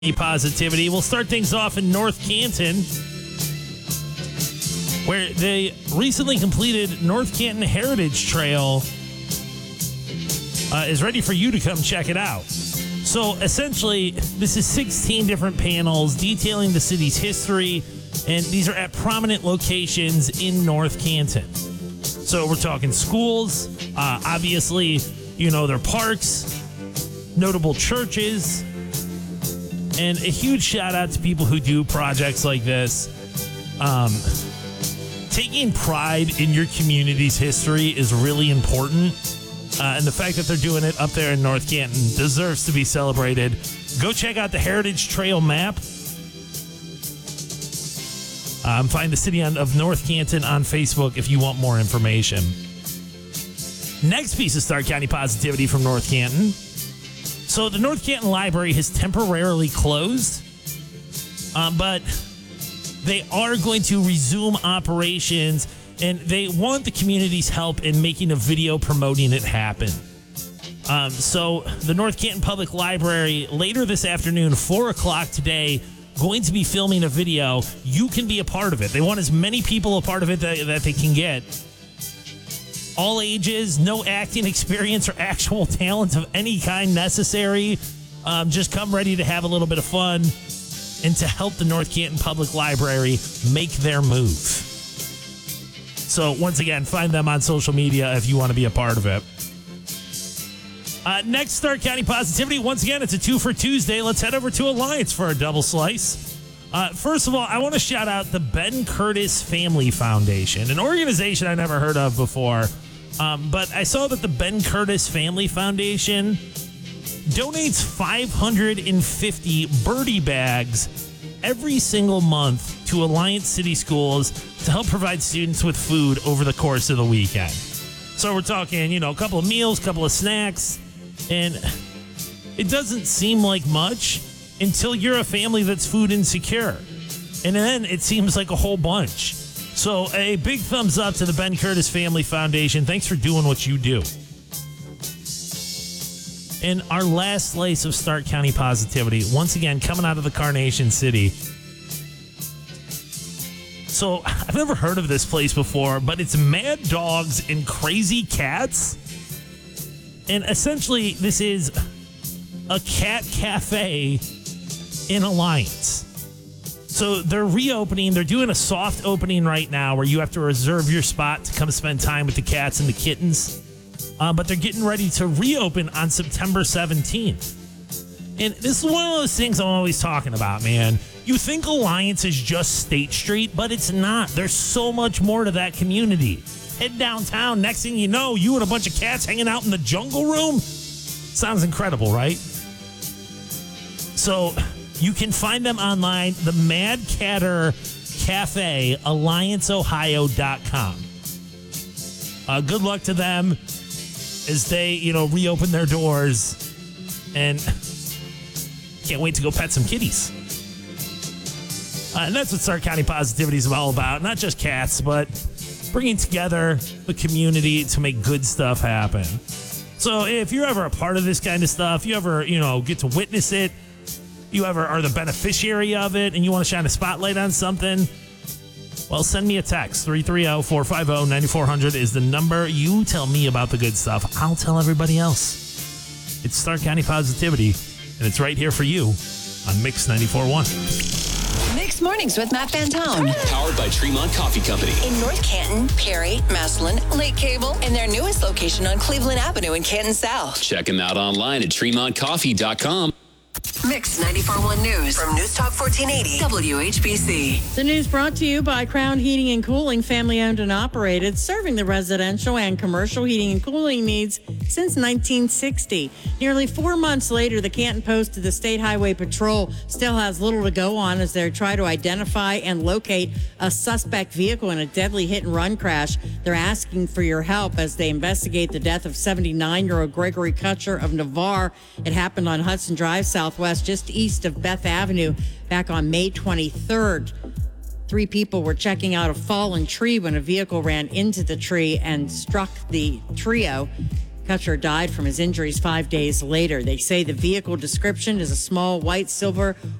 Positivity. We'll start things off in North Canton, where they recently completed North Canton Heritage Trail is ready for you to come check it out. So essentially, this is 16 different panels detailing the city's history, and these are at prominent locations in North Canton. So we're talking schools, obviously, their parks, notable churches, and a huge shout out to people who do projects like this. Taking pride in your community's history is really important. And the fact that they're doing it up there in North Canton deserves to be celebrated. Go check out the Heritage Trail map. Find the city of North Canton on Facebook if you want more information. Next piece of Stark County positivity from North Canton. So the North Canton Library has temporarily closed, but they are going to resume operations, and they want the community's help in making a video promoting it happen. So the North Canton Public Library, later this afternoon, 4 o'clock today, going to be filming a video. You can be a part of it. They want as many people a part of it that they can get. All ages, no acting experience or actual talent of any kind necessary. Just come ready to have a little bit of fun and to help the North Canton Public Library make their move. So once again, find them on social media if you want to be a part of it. Next, Stark County positivity. Once again, it's a 2 for Tuesday. Let's head over to Alliance for a double slice. First of all, I want to shout out the Ben Curtis Family Foundation, an organization I never heard of before. But I saw that the Ben Curtis Family Foundation donates 550 birdie bags every single month to Alliance City Schools to help provide students with food over the course of the weekend. So we're talking, a couple of meals, a couple of snacks, and it doesn't seem like much until you're a family that's food insecure. And then it seems like a whole bunch. So a big thumbs up to the Ben Curtis Family Foundation. Thanks for doing what you do. And our last slice of Stark County positivity, once again, coming out of the Carnation City. So I've never heard of this place before, but it's Mad Dogs and Crazy Cats. And essentially, this is a cat cafe in Alliance. So they're reopening. They're doing a soft opening right now where you have to reserve your spot to come spend time with the cats and the kittens. But they're getting ready to reopen on September 17th. And this is one of those things I'm always talking about, man. You think Alliance is just State Street, but it's not. There's so much more to that community. Head downtown. Next thing you know, you and a bunch of cats hanging out in the jungle room. Sounds incredible, right? So you can find them online, the Mad Catter Cafe, AllianceOhio.com. Good luck to them as they, reopen their doors, and can't wait to go pet some kitties. And that's what Stark County Positivity is all about. Not just cats, but bringing together the community to make good stuff happen. So if you're ever a part of this kind of stuff, you ever, get to witness it, you ever are the beneficiary of it, and you want to shine a spotlight on something, well, send me a text. 330-450-9400 is the number. You tell me about the good stuff. I'll tell everybody else. It's Stark County Positivity, and it's right here for you on Mix 94.1. Mixed Mornings with Matt Fantone. Powered by Tremont Coffee Company. In North Canton, Perry, Massillon, Lake Cable, and their newest location on Cleveland Avenue in Canton South. Check them out online at TremontCoffee.com. Mix 94.1 News from News Talk 1480 WHBC. The news brought to you by Crown Heating and Cooling, family-owned and operated, serving the residential and commercial heating and cooling needs since 1960. Nearly 4 months later, the Canton Post to the State Highway Patrol still has little to go on as they try to identify and locate a suspect vehicle in a deadly hit-and-run crash. They're asking for your help as they investigate the death of 79-year-old Gregory Kutcher of Navarre. It happened on Hudson Drive, Southwest, just east of Beth Avenue, back on May 23rd. 3 people were checking out a fallen tree when a vehicle ran into the tree and struck the trio. Kutcher died from his injuries 5 days later. They say the vehicle description is a small white, silver,